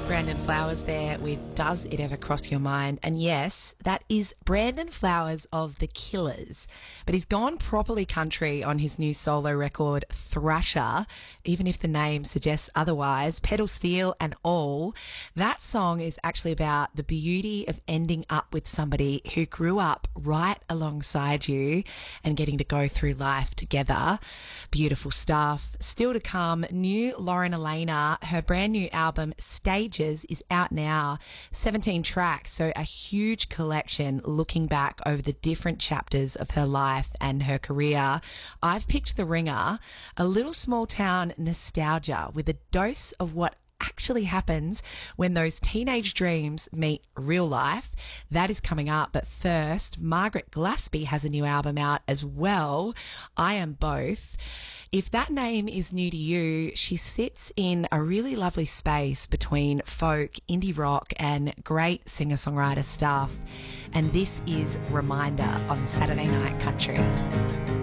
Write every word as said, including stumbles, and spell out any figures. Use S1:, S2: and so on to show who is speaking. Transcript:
S1: Brandon Flowers there with Does It Ever Cross Your Mind? And yes, that is Brandon Flowers of The Killers. But he's gone properly country on his new solo record, Thrasher, even if the name suggests otherwise, pedal steel and all. That song is actually about the beauty of ending up with somebody who grew up right alongside you and getting to go through life together. Beautiful stuff. Still to come, new Lauren Elena, her brand new album, Stages, is out now. seventeen tracks, so a huge collection looking back over the different chapters of her life and her career. I've picked The Ringer, a little small town nostalgia with a dose of what actually happens when those teenage dreams meet real life. That is coming up. But first, Margaret Glaspie has a new album out as well. I Am Both. If that name is new to you, she sits in a really lovely space between folk, indie rock and great singer-songwriter stuff. And this is Reminder on Saturday Night Country.